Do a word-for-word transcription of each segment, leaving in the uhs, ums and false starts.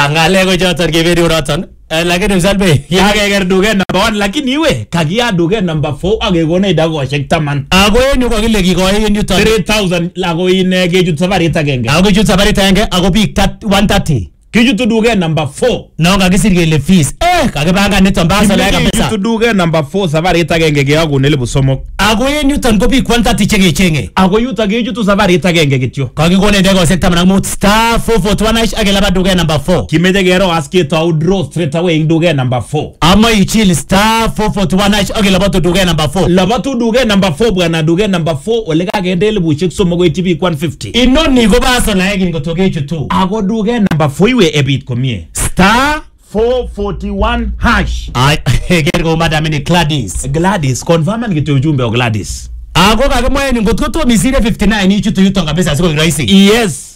ngale ko choton keberi oroton. Lakini msalbe yakeker duket number one lakini iwe kakia duket number four akekone dakoshek taman. Ako en yu kokile kikoi en yuton three thousand lako ine kechut sabarit agenge. Ako kechut sabarit agenge ako biik one thirty. Kichutu duket number four. No kakisir kele fees. Eh kakipanga niton basa la kabisa. Kichutu duket number four sabarit agenge keyokun elipu somok. Ako en yuton ko biik one thirty chekechenge. Ako yuton kechutu sabarit agenge kityo. Kakikone dakoshek taman ak mut star four forty-one hash akelabat duket number four. Kimeche kero as ketou draw straight away ing duket number four. Ama ichil star four forty-one hash akelabatu duket number four. Labatu duket number four bwana duket number four ole kakende elipushek somok koityi biik one fifty. Inoni ko basa la egin kotoke chutu. Ako duket number four iwe ebit komie. Star four forty-one hash. Ay, gergo madam ni Gladys. Gladys, confirm kityo ujumbe wa Gladys. Ako kakimwa ni ngotko to misire fifty-nine ichutu yuton kabisa siko rahisi. Yes.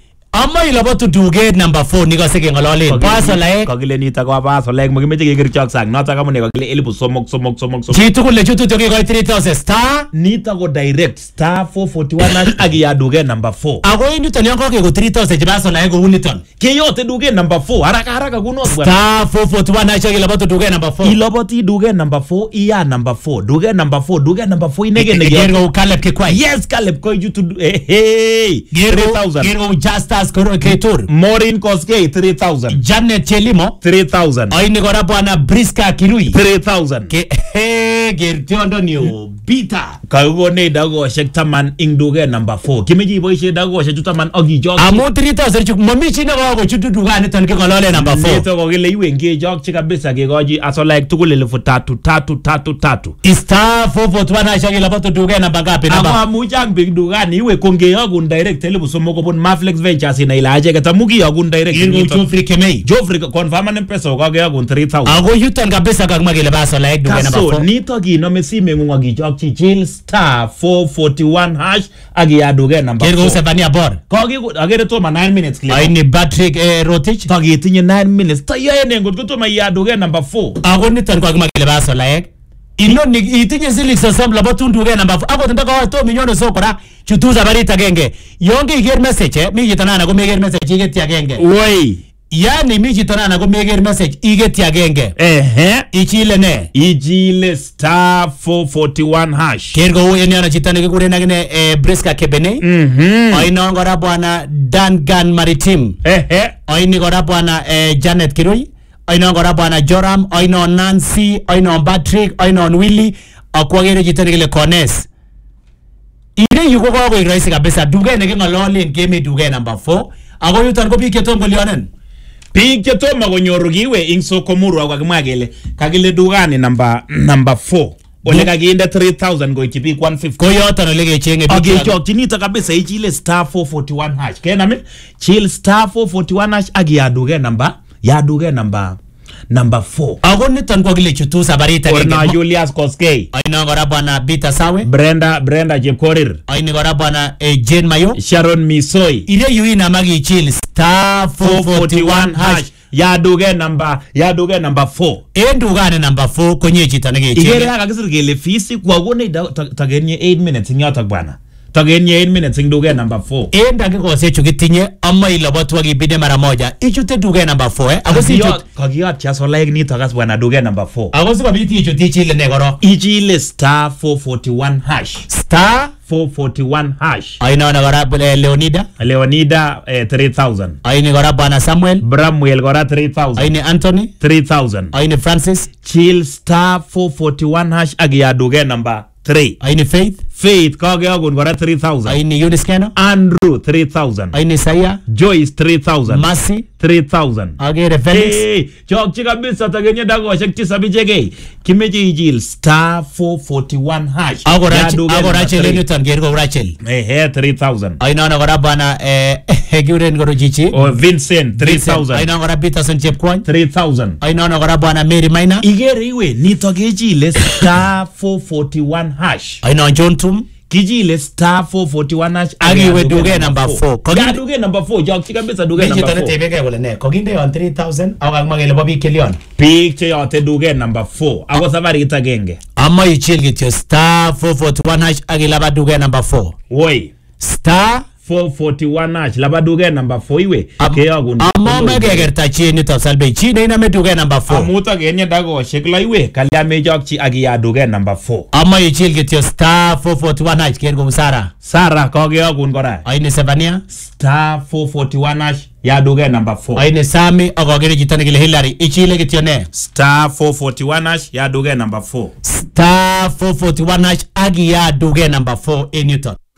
Ama ilabatu duket number four nikose kengololen. Basa la egin. Kakile nito ko basa la egin mokimeche kekerchok sang. Noto kamune kakile elipu somok somok somok somok. Chi tugul le chutu toke ko three thousand star. Nito ko direct star four forty-one hash akiya duket number four. Ako en yuton yon koke ko three thousand basa la egin uniton. Keyote duket number four haraka haraka kuno bwana. Star four forty-one hash akilabatu duket number four. Ilabati duket number four iya number four. Duket number four duket number four inege nege. Gergo Caleb Kikwai. Yes Caleb ko yutu hey hey. three thousand. Gergo Justus Koro Ketur. Maureen Koskei three thousand. Janet Chelimo three thousand. Aini kora bwana Briska Kirui three thousand. Ke he gertiondo ni bita. Kakikone dakoshek taman ing duket number four. Kimeche iboishe dakoshek chu taman akichok. Amu three thousand chuk mami chine ko chutu dukaniton kengolole number four. Nito kokile iwe ngechokchi kabisa kekochi asolike tugul elifu tatu tatu tatu tatu. Star four forty-one hash akilabatu duket number ngapi number? Ako amuchang big dukani iwe kongeyokun direct elipu somok kobun Maflex Ventures ina ila acheket amu kiyokun direct. Irgo Joffrey Kemei. Joffrey confirm an mpesa kokakeyokun three thousand. Ako yuton kabisa kakimwa kele basa like duket number four. So nito kinome simengung akichokchi chill star four forty-one hash akiya duket number four. Irgo Sevania Bor. Kokikut akere toma nine minutes clip. Aini Patrick eh, Rotich. Takitinye nine minutes. Tayoe nengot kotoma iya duket number four. Ako niton kakimwa kele basa like. Inoni itinye silik sosom labatu duket number four. Ako tindaka to milyono sokora chutu sabarit agenge. Yonge iger message eh mi jitanana ko meger message igeti agenge. Woi. Yani mi jitanana ko meger message igeti agenge. Ehe. Ichile ne. Ichile star four forty-one hash. Kergo huyo ni anachitana kikure na gine eh, Briska Kebene. Mhm. Oino ngora bwana Dangan Maritim. Ehe. Oini ngora bwana eh, Janet Kirui. Oino ngora bwana Joram. Oino Nancy. Oino Patrick. Oino Willy. Akwagere jitana kile Kones. Ile yuko kwa kwa rahisi kabisa duke nege ngolole game duke number four. Ako yuton ko biik chetom kolionen. Biik chetom konyoru kiwe ing Sokomuru akakimwa kele kakile dukani number number four. Ole kakinde three thousand koityi biik one fifty. Ko yoton ole kechenge biik. Akechokchi nito kabisa ichile star four forty-one hash. Kename chill star four forty-one hash akiya duket number ya duket number number four. Ako niton ko kile chutu sabarita kenge. Orna Julius Koskei. Aina ngora bwana Bita Sawe. Brenda Brenda Jepkorir. Aina ngora bwana eh, Jane Mayo. Sharon Misoi. Ile yuina magi chill star four forty-one hash. Ya duket number ya duket number four. En dukane number four konye chita nege chenge. Igere kakisir kele fisi kwa kone tagenye eight minutes nyotak bwana. Tagenye eight minutes ing duket number four. En dakika sechu kitinye ama ilabatu wakibide mara moja. Ichute duket number four eh. Ako si chut kakiyat chaso like nito kas bwana duket number four. Ako si kabiti ichuti ichile negoro. Ichile star four forty-one hash. Star four forty-one hash. Aina wana gora Leonida. Leonida eh, three thousand. Aina gora bwana Samuel. Bramwell gora three thousand. Aina Anthony. three thousand. Aina Francis. Chill star four forty-one hash akiya duket number three. Aina Faith. Faith kakeyokun kora three thousand. Aina Eunice Keno. Andrew three thousand. Aina Saya. Joyce three thousand. Mercy three thousand. Agere Felix. Hey, chokchi kabisa tagenye dakoshek tisab ichekei. Kimeche ichil star four forty-one hash. Ako Rachel, ako Rachel Newton gergo Rachel. Eh hey, three thousand. Aina ngora bana eh Heguren goro Chichi. Oh Vincent three thousand. Aina ngora Peterson Chepkwony three thousand. Aina ngora bana Mary Maina. Igere iwe nito kechile star four forty-one hash. Aina John Tum. Kijile star four forty-one hash. Agiwe duket number four. Ya duket number four. Chokchi kabisa duket number four. Biik chetebeke kole ne. Kokinde yon three thousand. Ako kakimwa kele bo biik chelion. Biik cheyote duket number four. Ako sabarit agenge. Ama ichil kityo star four forty-one hash akilaba duket number four. Woi. Star four forty-one hash laba duket number four iwe Am- keyogun Amo mekekerta chi nito Salbei. Chi neinome duket number four. amuta kenye dakoshek lo iwe kalya mechokchi akiya duket number four Ama ichil kityo star four forty-one hash ker kou Sara. Sara kakeyogun kora Aine Sevania. star four forty-one hash ya duket number four Aine Sami akakere chito nekile Hillary. Ichile kityo ne. star four forty-one hash ya duket number four Star four forty-one hash akiya duket number four en yuton.